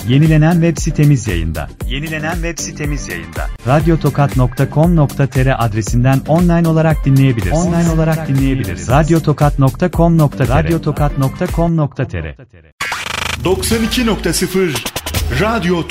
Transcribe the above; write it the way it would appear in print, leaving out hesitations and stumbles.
Yenilenen web sitemiz yayında. Radyotokat.com.tr adresinden online olarak dinleyebilirsiniz. Radyotokat.com.tr 92.0 Radyo